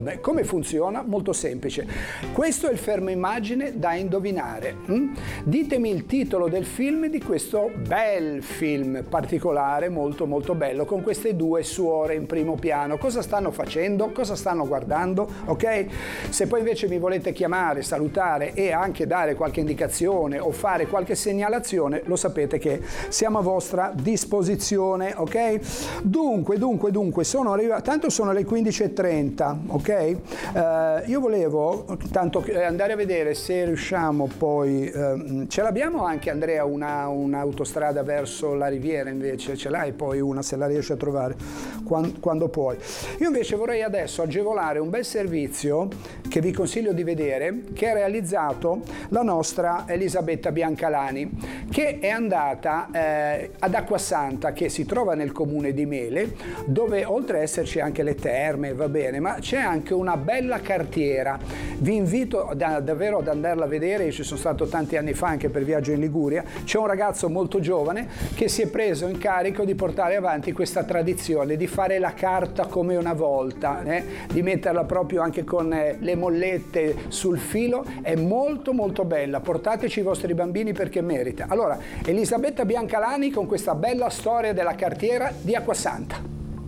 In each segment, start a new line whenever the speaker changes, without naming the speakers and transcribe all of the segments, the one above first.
Come funziona? Molto semplice. Questo è il fermo immagine da indovinare. Ditemi il titolo del film, di questo bel film particolare, molto molto bello, con queste due suore in primo piano. Cosa stanno facendo? Cosa stanno guardando? Ok? Se poi invece mi volete chiamare, salutare e anche dare qualche indicazione o fare qualche segnalazione, lo sapete che siamo a vostra disposizione, ok? Dunque, sono arrivato, tanto sono le 15:30, ok? Io volevo tanto andare a vedere se riusciamo poi, ce l'abbiamo anche Andrea un'autostrada verso la Riviera, invece ce l'hai poi una, se la riesci a trovare quando puoi. Io invece vorrei adesso agevolare un bel servizio che vi consiglio di vedere, che ha realizzato la nostra Elisabetta Biancalani, che è andata ad Acquasanta, che si trova nel comune di Mele, dove oltre a esserci anche le terme, va bene, ma c'è anche una bella cartiera. Vi invito davvero ad andarla a vedere. Io ci sono stato tanti anni fa anche per viaggio in Liguria. C'è un ragazzo molto giovane che si è preso in carico di portare avanti questa tradizione di fare la carta come una volta, di metterla proprio anche con le mollette sul filo. È molto molto bella, portateci i vostri bambini perché merita. Allora, Elisabetta Biancalani con questa bella storia della cartiera di Acquasanta.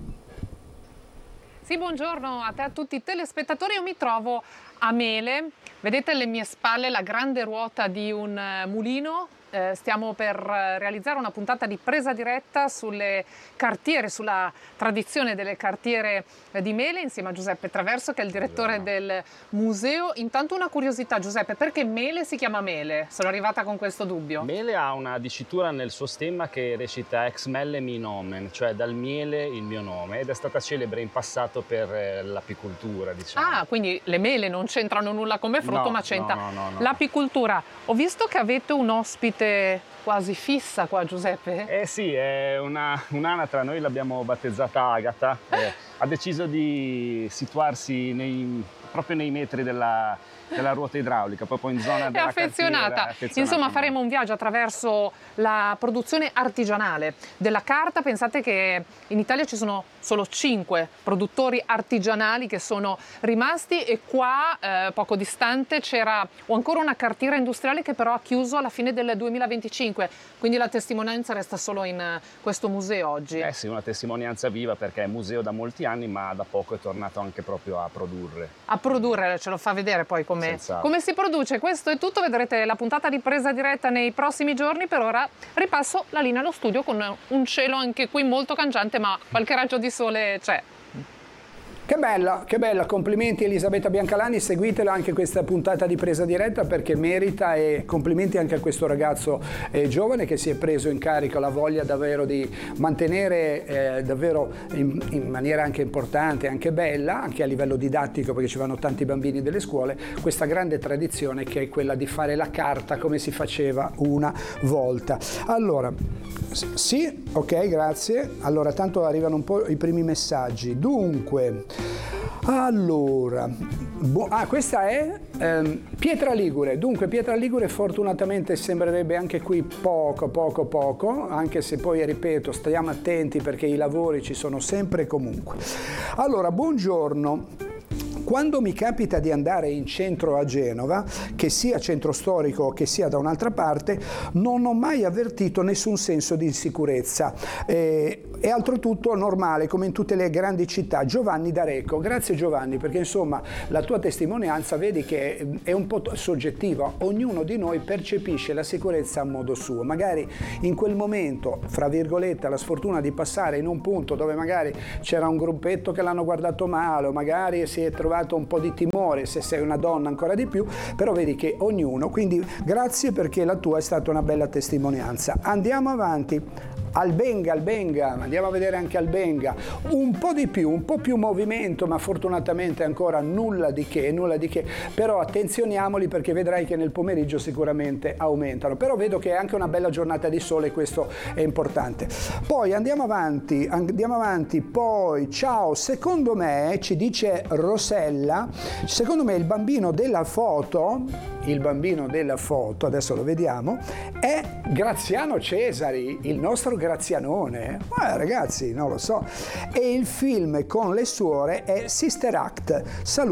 Sì, buongiorno a te, a tutti i telespettatori. Io mi trovo a Mele, vedete alle mie spalle la grande ruota di un mulino. Stiamo per realizzare una puntata di presa diretta sulle cartiere, sulla tradizione delle cartiere di Mele, insieme a Giuseppe Traverso, che è il direttore del museo. Intanto una curiosità, Giuseppe, perché Mele si chiama Mele? Sono arrivata con questo dubbio.
Mele ha una dicitura nel suo stemma che recita ex melle mi nomen, cioè dal miele il mio nome, ed è stata celebre in passato per l'apicoltura, diciamo.
Ah, quindi le mele non c'entrano nulla come frutto,
No,
ma c'entra
no.
l'apicoltura. Ho visto che avete un ospite quasi fissa qua, Giuseppe.
Eh sì, è un'anatra, noi l'abbiamo battezzata Agata, ha deciso di situarsi proprio nei metri della ruota idraulica, proprio in zona della
affezionata.
cartiera.
Insomma, faremo un viaggio attraverso la produzione artigianale della carta. Pensate che in Italia ci sono solo 5 produttori artigianali che sono rimasti, e qua poco distante c'era ancora una cartiera industriale che però ha chiuso alla fine del 2025, quindi la testimonianza resta solo in questo museo oggi.
Eh sì, una testimonianza viva, perché è museo da molti anni, ma da poco è tornato anche proprio a produrre.
A produrre, ce lo fa vedere poi come si produce. Questo è tutto, vedrete la puntata di presa diretta nei prossimi giorni. Per ora ripasso la linea allo studio con un cielo anche qui molto cangiante, ma qualche raggio di sole c'è.
Che bella, complimenti Elisabetta Biancalani, seguitela anche questa puntata di presa diretta perché merita, e complimenti anche a questo ragazzo giovane che si è preso in carico la voglia davvero di mantenere davvero in maniera anche importante, anche bella, anche a livello didattico, perché ci vanno tanti bambini delle scuole, questa grande tradizione che è quella di fare la carta come si faceva una volta. Allora, sì, ok, grazie. Allora, tanto arrivano un po' i primi messaggi. Dunque, allora, questa è Pietra Ligure. Dunque, Pietra Ligure fortunatamente sembrerebbe anche qui poco, anche se poi, ripeto, stiamo attenti perché i lavori ci sono sempre e comunque. Allora, buongiorno. Quando mi capita di andare in centro a Genova, che sia centro storico che sia da un'altra parte, non ho mai avvertito nessun senso di insicurezza. È oltretutto normale, come in tutte le grandi città. Giovanni D'Arecco, grazie Giovanni, perché insomma la tua testimonianza vedi che è un po' soggettiva. Ognuno di noi percepisce la sicurezza a modo suo. Magari in quel momento, fra virgolette, la sfortuna di passare in un punto dove magari c'era un gruppetto che l'hanno guardato male, o magari si è trovato un po' di timore, se sei una donna ancora di più, però vedi che ognuno, quindi grazie perché la tua è stata una bella testimonianza. Andiamo avanti. Albenga, andiamo a vedere anche Albenga, un po' di più, un po' più movimento, ma fortunatamente ancora nulla di che, però attenzioniamoli perché vedrai che nel pomeriggio sicuramente aumentano, però vedo che è anche una bella giornata di sole, questo è importante. Poi andiamo avanti, poi ciao, secondo me, ci dice Rosella, secondo me il bambino della foto, adesso lo vediamo, è Graziano Cesari, il nostro Grazianone? Ragazzi, non lo so. E il film con le suore è Sister Act. Saluto.